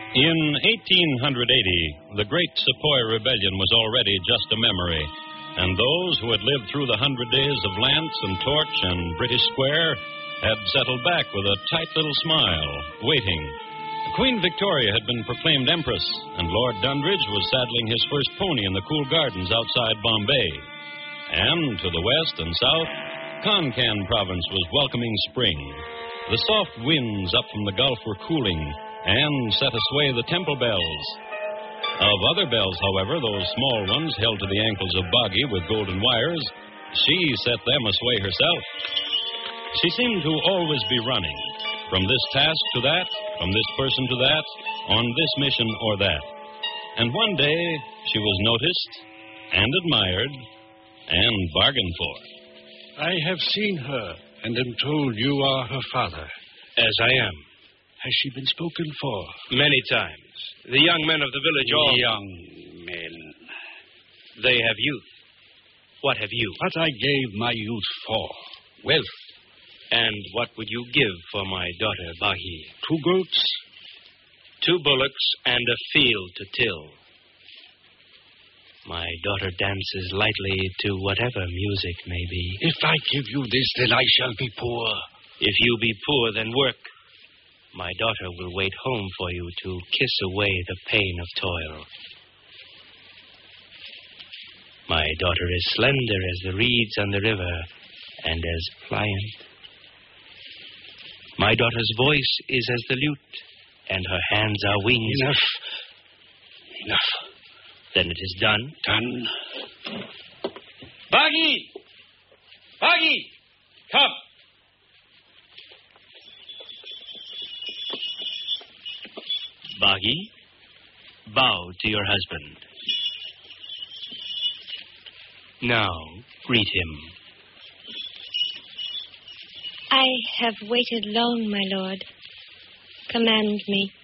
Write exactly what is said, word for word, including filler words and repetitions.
In eighteen eighty, the Great Sepoy Rebellion was already just a memory, and those who had lived through the hundred days of lance and torch and British Square had settled back with a tight little smile, waiting. Queen Victoria had been proclaimed Empress, and Lord Dundridge was saddling his first pony in the cool gardens outside Bombay. And to the west and south, Konkan province was welcoming spring. The soft winds up from the Gulf were cooling and set asway the temple bells. Of other bells, however, those small ones held to the ankles of Boggy with golden wires, she set them asway herself. She seemed to always be running, from this task to that, from this person to that, on this mission or that. And one day she was noticed and admired and bargained for. I have seen her and am told you are her father. As I am. Has she been spoken for? Many times. The young men of the village all... Young men. They have youth. What have you? What I gave my youth for. Wealth. And what would you give for my daughter, Bahi? Two goats. Two bullocks and a field to till. My daughter dances lightly to whatever music may be. If I give you this, then I shall be poor. If you be poor, then work. My daughter will wait home for you to kiss away the pain of toil. My daughter is slender as the reeds on the river and as pliant. My daughter's voice is as the lute, and her hands are wings. Enough. Enough. Then it is done? Done. Boggy! Boggy! Come! Boggy, bow to your husband. Now, greet him. I have waited long, my lord. Command me.